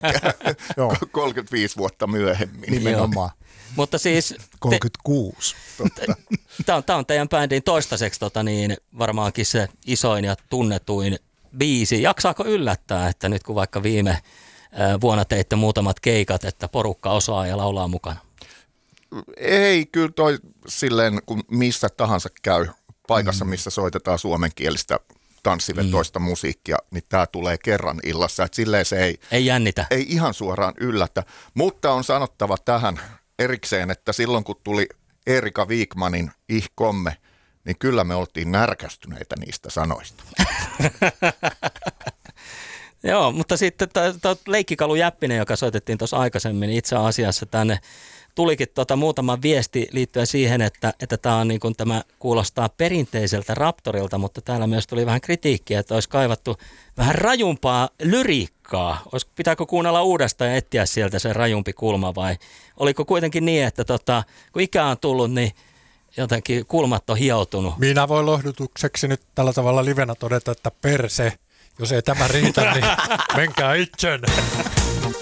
35 vuotta myöhemmin. Nimenomaan. Mutta siis 36. Tämä on teidän bändin toistaiseksi varmaankin se isoin ja tunnetuin biisi. Jaksaako yllättää, että nyt kun vaikka viime vuonna teitte muutamat keikat, että porukka osaa ja laulaa mukana? Ei, kyllä toi silleen, kun missä tahansa käy paikassa, missä soitetaan suomenkielistä tanssivetoista musiikkia, niin tämä tulee kerran illassa. Et silleen se ei jännitä. Ei ihan suoraan yllätä, mutta on sanottava tähän erikseen, että silloin kun tuli Erika Wikmanin Ich komme, niin kyllä me oltiin närkästyneitä niistä sanoista. Joo, mutta sitten Leikkikalu Jäppinen, joka soitettiin tuossa aikaisemmin, niin itse asiassa tänne tulikin muutama viesti liittyen siihen, että tämä on niin kuin, tämä kuulostaa perinteiseltä Raptorilta, mutta täällä myös tuli vähän kritiikkiä, että olisi kaivattu vähän rajumpaa lyriikkaa. Pitääkö kuunnella uudestaan ja etsiä sieltä se rajumpi kulma vai oliko kuitenkin niin, että kun ikää on tullut, niin jotenkin kulmat on hioutunut? Minä voin lohdutukseksi nyt tällä tavalla livenä todeta, että perse, jos ei tämä riitä, niin menkää itsen.